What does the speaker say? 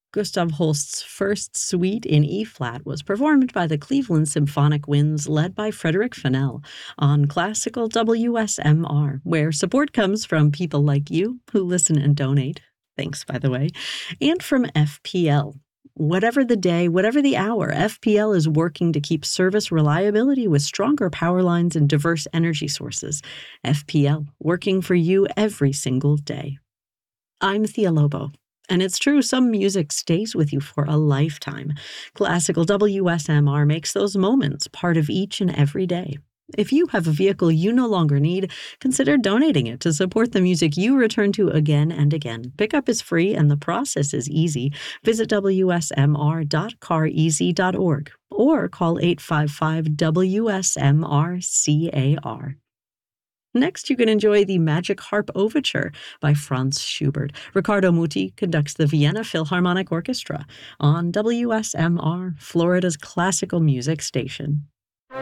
Gustav Holst's first suite in E-flat was performed by the Cleveland Symphonic Winds led by Frederick Fennell on classical WSMR, where support comes from people like you who listen and donate. Thanks, by the way, and from FPL. Whatever the day, whatever the hour, FPL is working to keep service reliability with stronger power lines and diverse energy sources. FPL, working for you every single day. I'm Thea Lobo. And it's true, some music stays with you for a lifetime. Classical WSMR makes those moments part of each and every day. If you have a vehicle you no longer need, consider donating it to support the music you return to again and again. Pickup is free and the process is easy. Visit wsmr.careasy.org or call 855-WSMR-CAR. Next, you can enjoy the Magic Harp Overture by Franz Schubert. Riccardo Muti conducts the Vienna Philharmonic Orchestra on WSMR, Florida's classical music station.